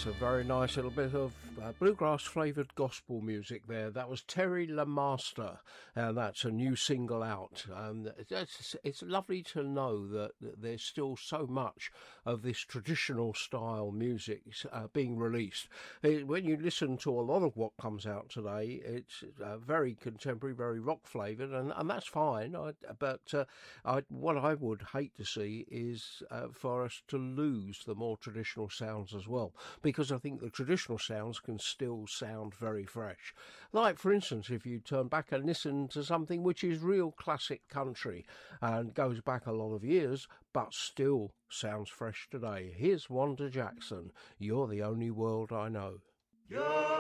Yes, a very nice little bit of bluegrass-flavoured gospel music there. That was Terry LeMaster, and that's a new single out. It's lovely to know that there's still so much of this traditional style music being released. When you listen to a lot of what comes out today, it's very contemporary, very rock-flavoured, and that's fine. But what I would hate to see is for us to lose the more traditional sounds as well, because I think the traditional sounds can still sound very fresh. Like, for instance, if you turn back and listen to something which is real classic country and goes back a lot of years, but still sounds fresh today. Here's Wanda Jackson, You're the Only World I Know.